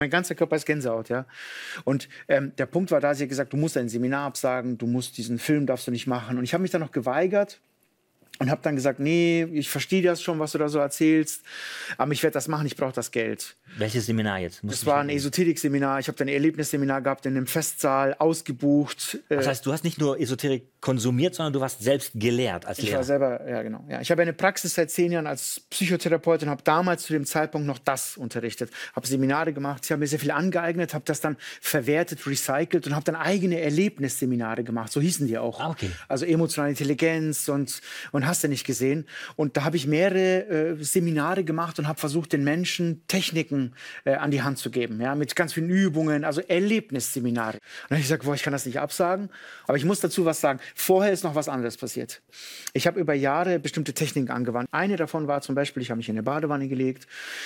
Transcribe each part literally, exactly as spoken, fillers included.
Mein ganzer Körper ist Gänsehaut, ja. Und ähm, der Punkt war da, sie hat gesagt, du musst dein Seminar absagen, du musst diesen Film, darfst du nicht machen. Und ich habe mich dann noch geweigert und habe dann gesagt, nee, ich verstehe das schon, was du da so erzählst, aber ich werde das machen, ich brauche das Geld. Welches Seminar jetzt? Das war ein Esoterik-Seminar, ich habe dann ein Erlebnisseminar gehabt in einem Festsaal, ausgebucht. Das heißt, du hast nicht nur Esoterik konsumiert, sondern du warst selbst gelehrt als Ich Lehrer. war selber, ja genau. Ja. Ich habe eine Praxis seit zehn Jahren als Psychotherapeut und habe damals zu dem Zeitpunkt noch das unterrichtet. Habe Seminare gemacht, ich habe mir sehr viel angeeignet, habe das dann verwertet, recycelt und habe dann eigene Erlebnisseminare gemacht. So hießen die auch. Ah, okay. Also emotionale Intelligenz und, und hast du nicht gesehen. Und da habe ich mehrere äh, Seminare gemacht und habe versucht, den Menschen Techniken äh, an die Hand zu geben. Ja, mit ganz vielen Übungen, also Erlebnisseminare. Und dann habe ich gesagt, boah, ich kann das nicht absagen. Aber ich muss dazu was sagen. Vorher ist noch was anderes passiert. Ich habe über Jahre bestimmte Techniken angewandt. Eine davon war zum Beispiel, ich habe mich in eine Badewanne gelegt.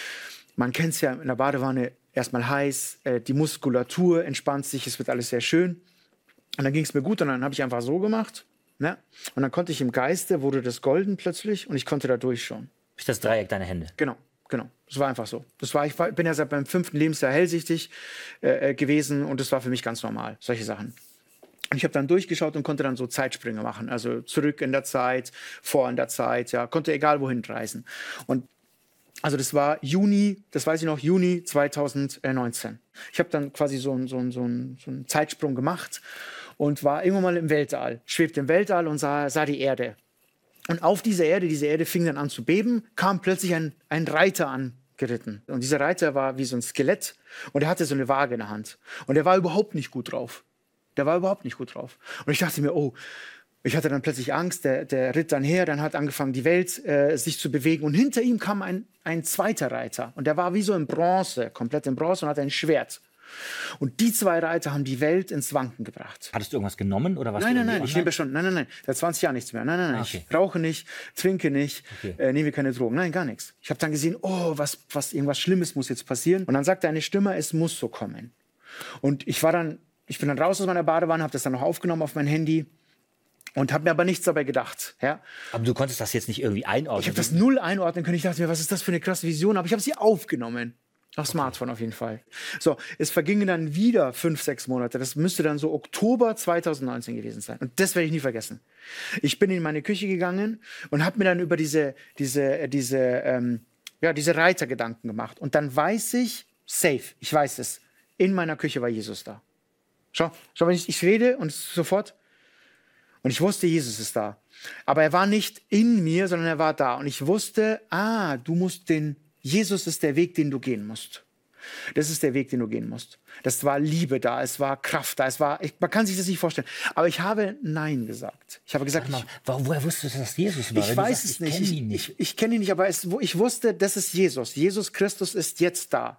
Man kennt es ja, in der Badewanne erstmal heiß, äh, die Muskulatur entspannt sich, es wird alles sehr schön. Und dann ging es mir gut und dann habe ich einfach so gemacht. Ne? Und dann konnte ich im Geiste, wurde das golden plötzlich und ich konnte da durchschauen. Ist das Dreieck deine Hände? Genau. Genau, das war einfach so. Das war, ich war, bin ja seit meinem fünften Lebensjahr hellsichtig äh, gewesen und das war für mich ganz normal, solche Sachen. Und ich habe dann durchgeschaut und konnte dann so Zeitsprünge machen, also zurück in der Zeit, vor in der Zeit, ja, konnte egal wohin reisen. Und also das war Juni, das weiß ich noch, Juni zweitausendneunzehn. Ich habe dann quasi so einen so einen, so einen, so einen Zeitsprung gemacht und war irgendwann mal im Weltall, schwebte im Weltall und sah, sah die Erde. Und auf dieser Erde, diese Erde fing dann an zu beben, kam plötzlich ein, ein Reiter angeritten. Und dieser Reiter war wie so ein Skelett und er hatte so eine Waage in der Hand. Und er war überhaupt nicht gut drauf. Der war überhaupt nicht gut drauf. Und ich dachte mir, oh, ich hatte dann plötzlich Angst, der, der ritt dann her, dann hat angefangen, die Welt äh, sich zu bewegen. Und hinter ihm kam ein, ein zweiter Reiter. Und der war wie so in Bronze, komplett in Bronze und hatte ein Schwert. Und die zwei Reiter haben die Welt ins Wanken gebracht. Hattest du irgendwas genommen oder was? Nein, nein, nein, ich nehme schon. Nein, nein, nein. Seit zwanzig Jahren nichts mehr. Nein, nein, nein. Okay. Ich rauche nicht, trinke nicht, Okay. äh, nehme keine Drogen. Nein, gar nichts. Ich habe dann gesehen, oh, was, was, irgendwas Schlimmes muss jetzt passieren. Und dann sagte eine Stimme, es muss so kommen. Und ich war dann, ich bin dann raus aus meiner Badewanne, habe das dann noch aufgenommen auf mein Handy und habe mir aber nichts dabei gedacht. Ja? Aber du konntest das jetzt nicht irgendwie einordnen? Ich habe das null einordnen können. Ich dachte mir, was ist das für eine krasse Vision? Aber ich habe sie aufgenommen. Auf Smartphone auf jeden Fall. So, es vergingen dann wieder fünf, sechs Monate. Das müsste dann so Oktober zweitausendneunzehn gewesen sein. Und das werde ich nie vergessen. Ich bin in meine Küche gegangen und habe mir dann über diese, diese, diese, ähm, ja, diese Reiter Gedanken gemacht. Und dann weiß ich, safe, ich weiß es, in meiner Küche war Jesus da. Schau, schau, wenn ich, ich rede und sofort. Und ich wusste, Jesus ist da. Aber er war nicht in mir, sondern er war da. Und ich wusste, ah, du musst den Jesus ist der Weg, den du gehen musst. Das ist der Weg, den du gehen musst. Das war Liebe da, es war Kraft da, es war, ich, man kann sich das nicht vorstellen. Aber ich habe Nein gesagt. Ich habe gesagt, Mal, ich, woher wusstest du, dass das Jesus war? ich Wenn du weiß sagst, es ich nicht. kenn Ich, ihn nicht. ich, ich kenne ihn nicht, aber es, ich wusste, das ist Jesus. Jesus Christus ist jetzt da.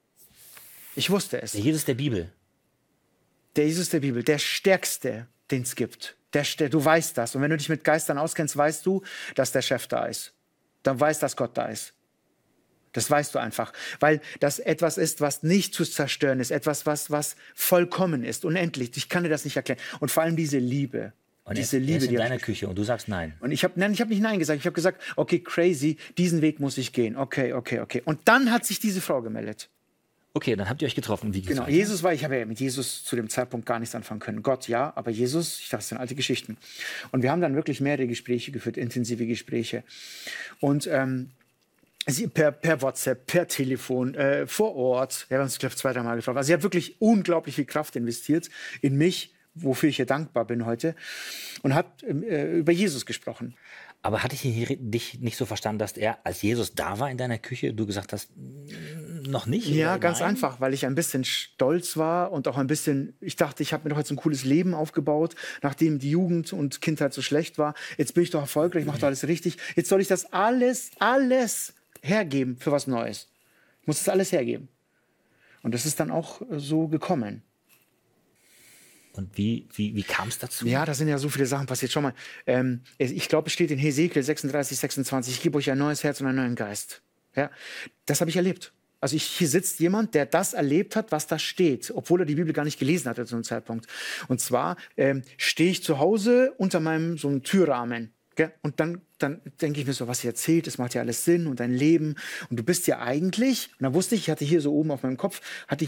Ich wusste es. Der Jesus der Bibel. Der Jesus der Bibel, der Stärkste, den es gibt. Der, der, du weißt das. Und wenn du dich mit Geistern auskennst, weißt du, dass der Chef da ist. Dann weißt, dass Gott da ist. Das weißt du einfach, weil das etwas ist, was nicht zu zerstören ist, etwas, was, was vollkommen ist, unendlich. Ich kann dir das nicht erklären. Und vor allem diese Liebe. Und diese er, er Liebe, ist in die deiner Küche und du sagst nein. und ich habe ich hab nicht Nein gesagt. Ich habe gesagt, okay, crazy, diesen Weg muss ich gehen. Okay, okay, okay. Und dann hat sich diese Frau gemeldet. Okay, dann habt ihr euch getroffen. Wie Genau, Jesus war, ich habe ja mit Jesus zu dem Zeitpunkt gar nichts anfangen können. Gott ja, aber Jesus, ich dachte, das sind alte Geschichten. Und wir haben dann wirklich mehrere Gespräche geführt, intensive Gespräche. Und ähm, sie per, per WhatsApp, per Telefon, äh, vor Ort. Wir haben uns, glaube ich, zwei, drei Mal getroffen. Also sie hat wirklich unglaublich viel Kraft investiert in mich, wofür ich ihr dankbar bin heute. Und hat äh, über Jesus gesprochen. Aber hatte ich dich nicht so verstanden, dass er, als Jesus da war in deiner Küche, du gesagt hast, noch nicht? Ja, oder ganz nein? einfach, weil ich ein bisschen stolz war und auch ein bisschen, ich dachte, ich habe mir doch jetzt ein cooles Leben aufgebaut, nachdem die Jugend und Kindheit so schlecht war. Jetzt bin ich doch erfolgreich, ich mache doch alles richtig. Jetzt soll ich das alles, alles hergeben für was Neues. Ich muss das alles hergeben. Und das ist dann auch so gekommen. Und wie, wie, wie kam es dazu? Ja, da sind ja so viele Sachen passiert. Schau mal, ähm, ich glaube, es steht in Hesekiel sechsunddreißig, sechsundzwanzig, ich gebe euch ein neues Herz und einen neuen Geist. Ja, das habe ich erlebt. Also ich, hier sitzt jemand, der das erlebt hat, was da steht, obwohl er die Bibel gar nicht gelesen hatte zu einem Zeitpunkt. Und zwar ähm, stehe ich zu Hause unter meinem so einem Türrahmen. Gell? Und dann, dann denke ich mir so, was sie erzählt, das macht ja alles Sinn und dein Leben. Und du bist ja eigentlich, und dann wusste ich, ich hatte hier so oben auf meinem Kopf, hatte ich